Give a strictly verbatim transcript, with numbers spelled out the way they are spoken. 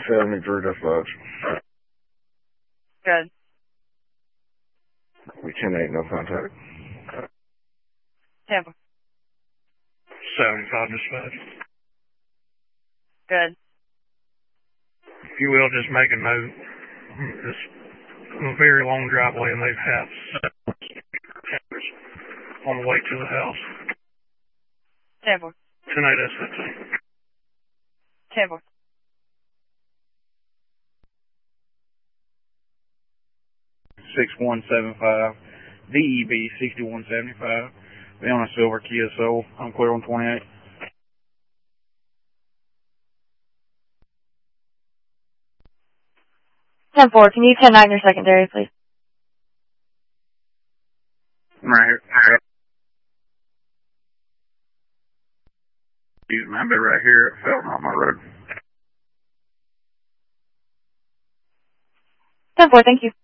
seventy-three dispatch. Good. We ten eight, no contact. Tampa. seventy-five dispatch. Good. If you will, just make a note. It's a very long driveway, and they've had cameras on the way to the house. Tampa. ten eight S fifteen. Tampa. six one seven five, D E B sixty-one seventy-five. Be on a silver Kia Soul. I'm clear on twenty-eight. ten four, can you ten nine your secondary, please? Right here. Right. Dude, my bit right here at Felton on my road. ten four, thank you.